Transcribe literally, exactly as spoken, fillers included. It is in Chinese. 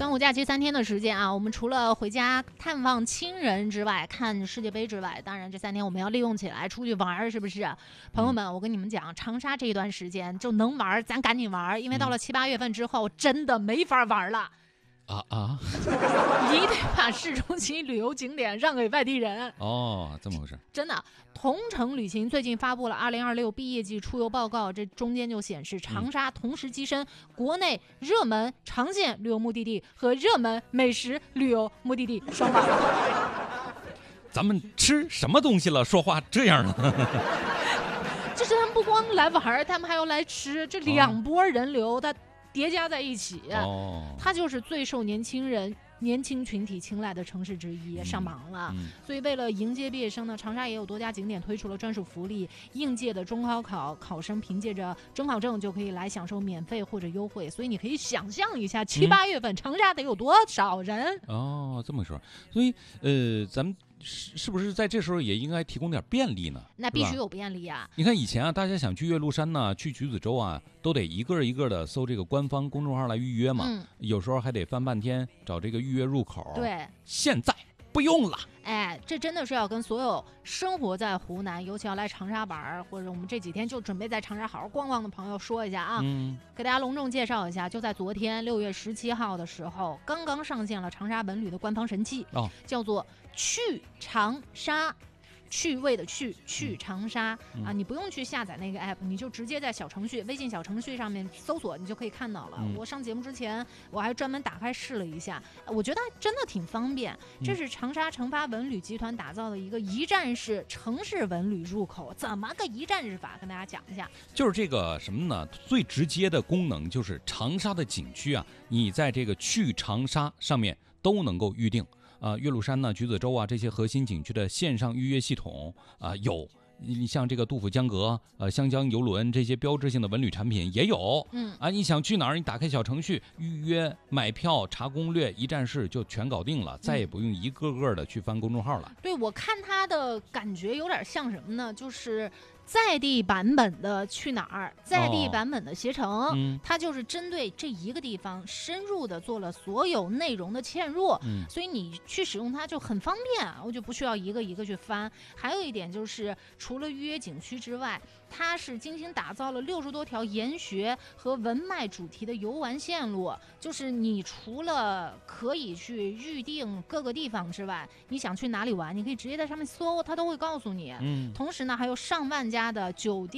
端午假期三天的时间啊，我们除了回家探望亲人之外，看世界杯之外，当然这三天我们要利用起来出去玩，是不是？朋友们，我跟你们讲，长沙这一段时间就能玩，咱赶紧玩，因为到了七八月份之后，真的没法玩了。 啊啊！ 你得把市中心旅游景点让给外地人哦，这么回事。 真的，同程旅行最近发布了二零二六毕业季出游报告，这中间就显示长沙同时跻身国内热门常见旅游目的地和热门美食旅游目的地双榜。 咱们吃什么东西了？说话这样呢？ 就是他们不光来玩，他们还要来吃，这两波人流它叠加在一起， 哦， 它就是最受年轻人年轻群体青睐的城市之一，上榜了、 嗯嗯、 所以为了迎接毕业生呢，长沙也有多家景点推出了专属福利，应届的中高考考生凭借着准考证就可以来享受免费或者优惠，所以你可以想象一下七八月份长沙得有多少人、 嗯、哦，这么说，所以呃咱们是是不是在这时候也应该提供点便利呢？ 那必须有便利啊！ 你看以前啊，大家想去岳麓山呢，去橘子洲啊，都得一个一个的搜这个官方公众号来预约嘛，嗯、有时候还得翻半天找这个预约入口。 对， 现在不用了。 哎，这真的是要跟所有生活在湖南，尤其要来长沙玩，或者我们这几天就准备在长沙好好逛逛的朋友说一下啊，嗯、给大家隆重介绍一下，就在昨天六月十七号的时候，刚刚上线了长沙文旅的官方神器，哦、叫做去长沙。趣味的去去长沙、嗯、啊，你不用去下载那个 app， 你就直接在小程序微信小程序上面搜索，你就可以看到了、嗯、我上节目之前我还专门打开试了一下，我觉得真的挺方便、嗯、这是长沙成发文旅集团打造的一个一站式城市文旅入口。怎么个一站式法，跟大家讲一下。 就是这个什么呢，最直接的功能就是长沙的景区啊，你在这个去长沙上面都能够预定啊、呃，岳麓山呢、橘子洲啊这些核心景区的线上预约系统啊、呃、有，你像这个杜甫江阁、呃湘江游轮这些标志性的文旅产品也有。嗯啊，你想去哪儿，你打开小程序预约、买票、查攻略，一站式就全搞定了，再也不用一个个的去翻公众号了。 对，我看它的感觉有点像什么呢？就是在地版本的去哪儿，在地版本的携程、哦嗯、它就是针对这一个地方深入的做了所有内容的嵌入、嗯、所以你去使用它就很方便，我就不需要一个一个去翻。还有一点就是除了预约景区之外，它是精心打造了六十多条研学和文脉主题的游玩线路，就是你除了可以去预定各个地方之外，你想去哪里玩，你可以直接在上面搜，它都会告诉你、嗯、同时呢还有上万家的酒店